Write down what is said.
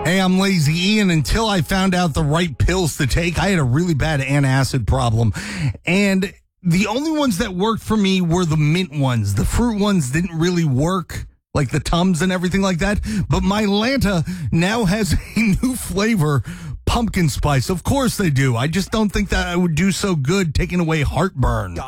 Hey, I'm Lazy Ian. Until I found out the right pills to take, I had a really bad antacid problem. And the only ones that worked for me were the mint ones. The fruit ones didn't really work, like the Tums and everything like that. But my Lanta now has a new flavor, pumpkin spice. Of course they do. I just don't think that I would do so good taking away heartburn.